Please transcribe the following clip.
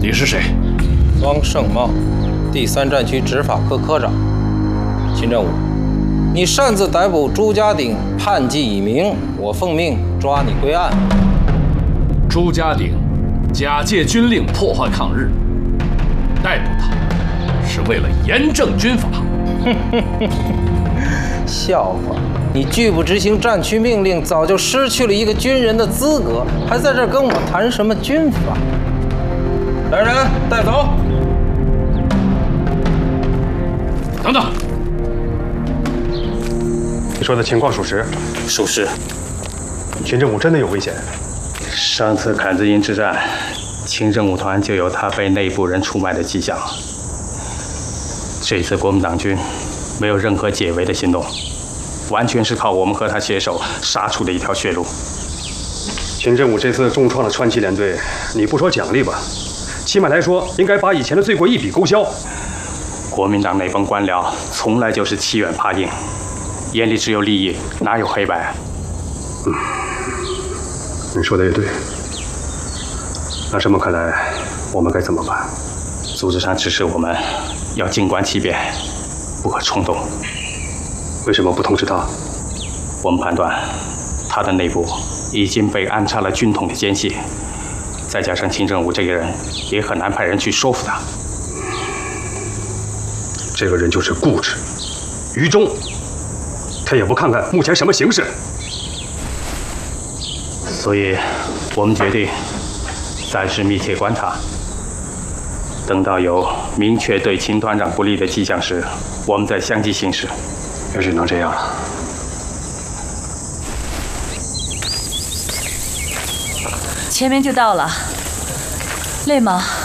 你是谁？ 庄胜茂，第3战区执法科科长。秦振武，你擅自逮捕朱家鼎，叛纪已明，我奉命抓你归案。 朱家鼎假借军令破坏抗日，逮捕他是为了严正军法。 笑话！你拒不执行战区命令，早就失去了一个军人的资格，还在这儿跟我谈什么军法？来人，带走！ 等等， 你说的情况属实？ 属实。 秦振武真的有危险？ 上次坎子营之战，清政务团就有他被内部人出卖的迹象。这次国民党军没有任何解围的行动，完全是靠我们和他携手杀出的一条血路。 秦振武这次重创了川崎联队，你不说奖励吧，起码来说应该把以前的罪过一笔勾销。 国民党内帮官僚从来就是欺软怕硬，眼里只有利益，哪有黑白？ 你说的也对。那这么看来，我们该怎么办？ 组织上指示我们要静观其变，不可冲动。 为什么不通知他？ 我们判断，他的内部已经被安插了军统的奸细，再加上秦政武这个人，也很难派人去说服他。 这个人就是固执、愚忠，他也不看看目前什么形势。 所以，我们决定暂时密切观察，等到有明确对秦团长不利的迹象时，我们再相继行事。 也只能这样了。 前面就到了，累吗？